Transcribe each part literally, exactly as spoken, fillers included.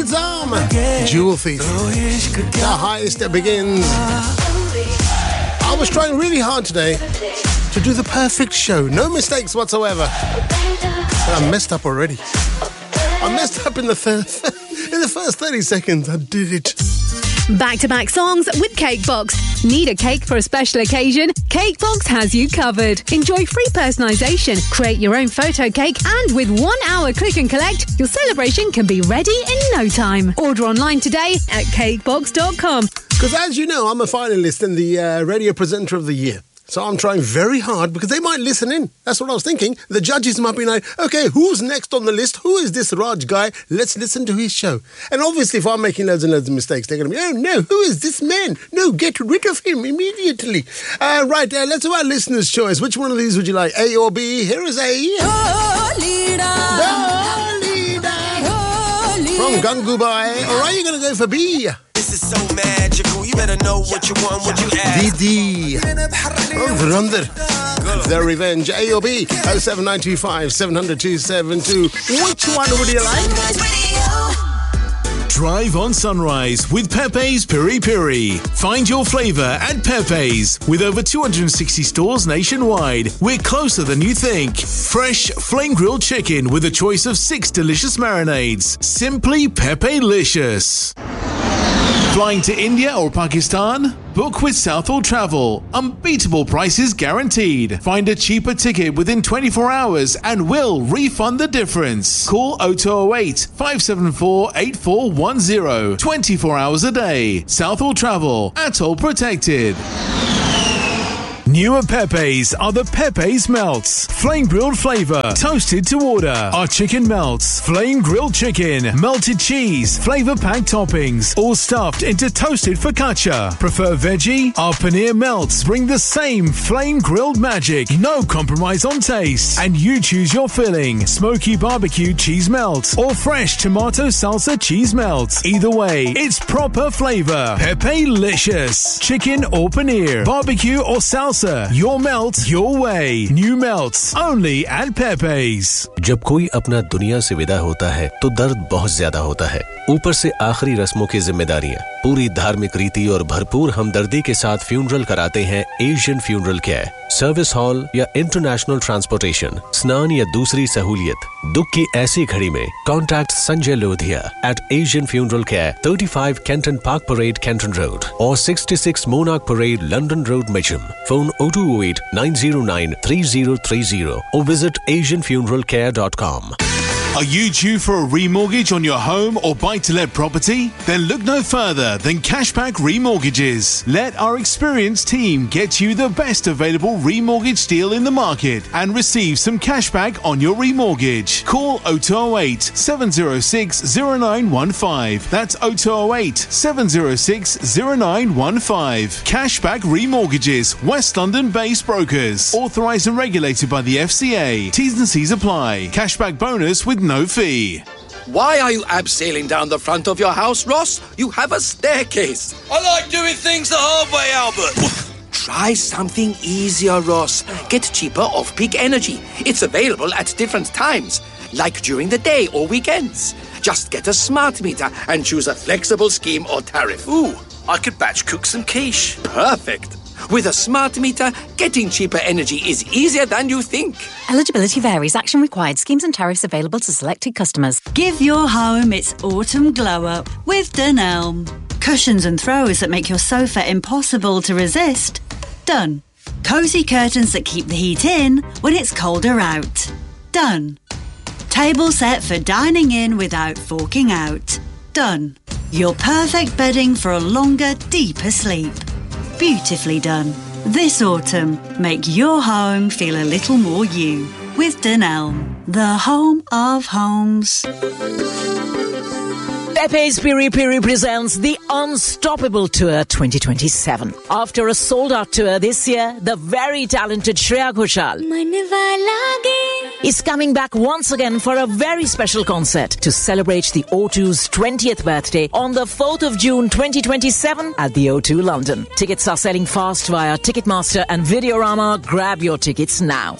Ilzam, Jewel Thief. The highest that begins. I was trying really hard today to do the perfect show. No mistakes whatsoever. But I messed up already. I messed up in the first, in the first thirty seconds. I did it. Back-to-back songs with Cakebox. Need a cake for a special occasion? Cakebox has you covered. Enjoy free personalisation, create your own photo cake, and with one hour click and collect, your celebration can be ready in no time. Order online today at cakebox dot com. Because as you know, I'm a finalist in the uh, Radio Presenter of the Year. So I'm trying very hard because they might listen in. That's what I was thinking. The judges might be like, okay, who's next on the list? Who is this Raj guy? Let's listen to his show. And obviously, if I'm making loads and loads of mistakes, they're going to be, oh no, who is this man? No, get rid of him immediately. Uh, right, uh, let's do our listener's choice. Which one of these would you like? A or B? Here is A. Oh, leader. Oh, leader. Oh, leader. From Gangubai. Or are you going to go for B? This is so magical. You better know what you want, what you ask. Didi. Oh, Vrandar. Their Revenge. A or B? oh seven nine two five, seven zero zero, two seven two. Which one would you like? Drive on Sunrise with Pepe's Piri Piri. Find your flavour at Pepe's. With over two hundred sixty stores nationwide, we're closer than you think. Fresh flame grilled chicken with a choice of six delicious marinades. Simply Pepe-licious. Flying to India or Pakistan? Book with Southall Travel. Unbeatable prices guaranteed. Find a cheaper ticket within twenty-four hours and we'll refund the difference. Call oh two oh eight, five seven four, eight four one zero. twenty-four hours a day. Southall Travel. Atoll protected. New at Pepe's are the Pepe's Melts. Flame grilled flavour, toasted to order. Our chicken melts, flame grilled chicken, melted cheese, flavour packed toppings, all stuffed into toasted focaccia. Prefer veggie? Our paneer melts bring the same flame grilled magic. No compromise on taste. And you choose your filling. Smoky barbecue cheese melt or fresh tomato salsa cheese melt. Either way, it's proper flavour. Pepe-licious. Chicken or paneer, barbecue or salsa. Your melt, your way. New melts, only at Pepe's. जब कोई अपना दुनिया से विदा होता है तो दर्द बहुत ज्यादा होता है ऊपर से आखिरी रस्मों की जिम्मेदारियां पूरी धार्मिक रीति और भरपूर हमदर्दी के साथ फ्यूनरल कराते हैं Asian funeral care service hall या इंटरनेशनल ट्रांसपोर्टेशन स्नान या दूसरी सहूलियत दुख की ऐसी घड़ी में contact Sanjay Lodhia eight Asian funeral care thirty-five Kenton Park Parade Kenton Road or sixty-six Monarch Parade London Road Mitcham phone oh two oh eight, nine oh nine, three oh three oh or visit asian funeral care dot com. Are you due for a remortgage on your home or buy-to-let property? Then look no further than Cashback Remortgages. Let our experienced team get you the best available remortgage deal in the market and receive some cashback on your remortgage. Call oh two oh eight, seven oh six, oh nine one five. That's oh two oh eight, seven oh six, oh nine one five. Cashback Remortgages, West London-based brokers. Authorised and regulated by the F C A. T's and C's apply. Cashback bonus with no fee. Why are you abseiling down the front of your house, Ross? You have a staircase. I like doing things the hard way, Albert. Try something easier, Ross. Get cheaper off-peak energy. It's available at different times, like during the day or weekends. Just get a smart meter and choose a flexible scheme or tariff. Ooh, I could batch cook some quiche. Perfect. With a smart meter, getting cheaper energy is easier than you think. Eligibility varies. Action required. Schemes and tariffs available to selected customers. Give your home its autumn glow-up with Dunelm. Cushions and throws that make your sofa impossible to resist. Done. Cosy curtains that keep the heat in when it's colder out. Done. Table set for dining in without forking out. Done. Your perfect bedding for a longer, deeper sleep. Beautifully done. This autumn, make your home feel a little more you with Dunelm, the home of homes. Pepe's Piri Piri presents the Unstoppable Tour twenty twenty-seven. After a sold-out tour this year, the very talented Shreya Ghoshal is coming back once again for a very special concert to celebrate the O two's twentieth birthday on the fourth of June twenty twenty-seven at the O two London. Tickets are selling fast via Ticketmaster and Videorama. Grab your tickets now.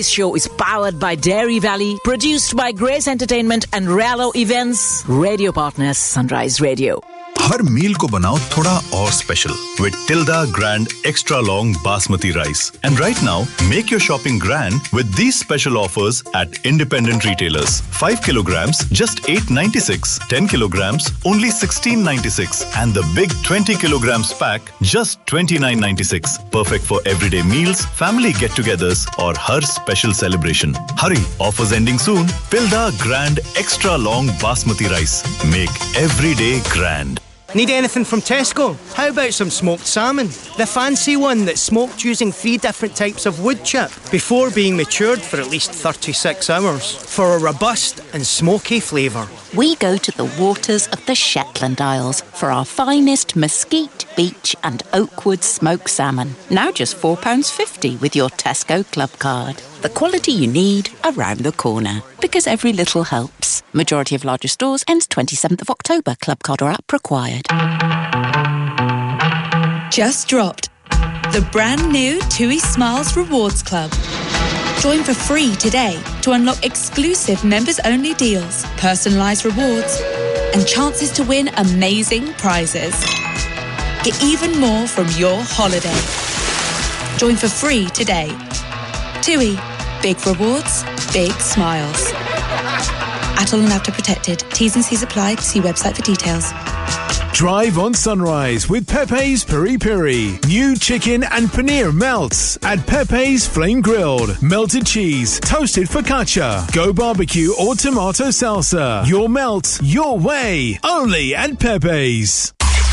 Today's show is powered by Dairy Valley, produced by Grace Entertainment and Rallo Events. Radio partners Sunrise Radio. हर मील को बनाओ थोड़ा और special with Tilda Grand Extra Long Basmati Rice. And right now, make your shopping grand with these special offers at independent retailers. five kilograms, just eight ninety-six. ten kilograms, only sixteen ninety-six. And the big twenty kilograms pack, just twenty-nine ninety-six. Perfect for everyday meals, family get-togethers, or her special celebration. Hurry, offers ending soon. Tilda Grand Extra Long Basmati Rice. Make every day grand. Need anything from Tesco? How about some smoked salmon? The fancy one that's smoked using three different types of wood chip before being matured for at least thirty-six hours for a robust and smoky flavour. We go to the waters of the Shetland Isles for our finest mesquite, beach and oakwood smoked salmon. Now just four pounds fifty with your Tesco Club card. The quality you need around the corner. Because every little helps. Majority of larger stores ends twenty-seventh of October. Club card or app required. Just dropped. The brand new TUI Smiles Rewards Club. Join for free today to unlock exclusive members-only deals, personalised rewards, and chances to win amazing prizes. Get even more from your holiday. Join for free today. TUI. Big rewards, big smiles. Atoll and After Protected. T's and C's apply. See website for details. Drive on Sunrise with Pepe's Piri Piri. New chicken and paneer melts at Pepe's Flame Grilled. Melted cheese, toasted focaccia, go barbecue or tomato salsa. Your melt, your way. Only at Pepe's.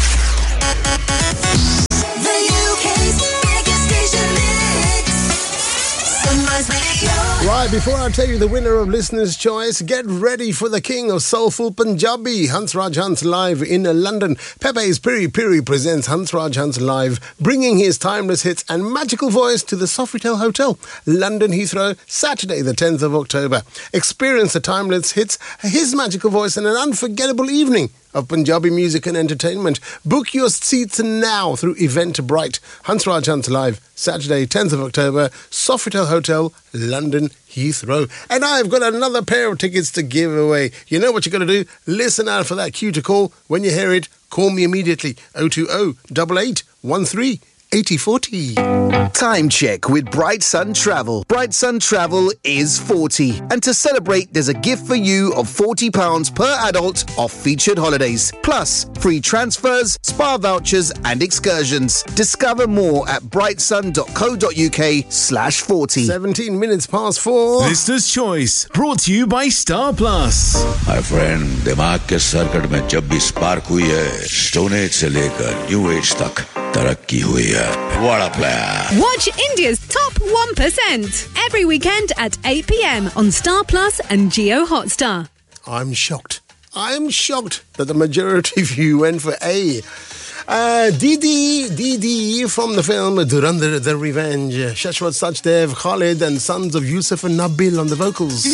Right, before I tell you the winner of Listener's Choice, get ready for the king of soulful Punjabi, Hansraj Hans live in London. Pepe's Piri Piri presents Hansraj Hans live, bringing his timeless hits and magical voice to the Sofitel Hotel, London Heathrow, Saturday the tenth of October. Experience the timeless hits, his magical voice and an unforgettable evening of Punjabi music and entertainment. Book your seats now through Eventbrite. Hansraj Hans live, Saturday tenth of October, Sofitel Hotel, London Heathrow. And I've got another pair of tickets to give away. You know what you've got to do? Listen out for that cue to call. When you hear it, call me immediately. oh two oh, eight eight one three, eight oh four oh. Time check with Bright Sun Travel. Bright Sun Travel is forty. And to celebrate, there's a gift for you of forty pounds per adult off featured holidays. Plus, free transfers, spa vouchers and excursions. Discover more at brightsun.co.uk slash 40. seventeen minutes past four. Listener's Choice, brought to you by Star Plus. My friend, दिमाग के circuit में जब भी spark हुई है, stone age से लेकर new age तक तरक्की हुई है. What a player. Watch India's top one percent every weekend at eight p.m. on Star Plus and Jio Hotstar. I'm shocked. I'm shocked that the majority of you went for A. Uh, Didi, Didi from the film Durandar The Revenge. Shashwat Sachdev, Khalid and sons of Yusuf and Nabil on the vocals.